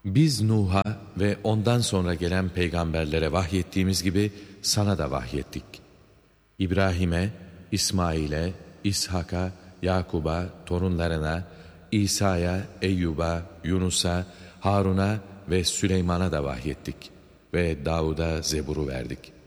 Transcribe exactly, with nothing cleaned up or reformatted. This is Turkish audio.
Biz Nuh'a ve ondan sonra gelen peygamberlere vahyettiğimiz gibi sana da vahyettik. İbrahim'e, İsmail'e, İshak'a, Yakub'a, torunlarına, İsa'ya, Eyyub'a, Yunus'a, Harun'a ve Süleyman'a da vahyettik ve Davud'a Zebur'u verdik.